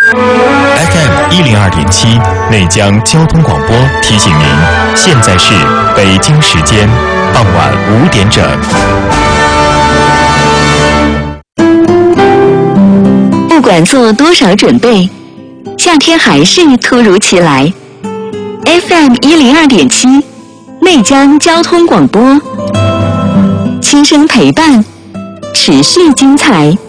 FM102.7内江交通广播提醒您，现在是北京时间傍晚5点整。 不管做多少准备，夏天还是突如其来。FM102.7内江交通广播，轻声陪伴，持续精彩。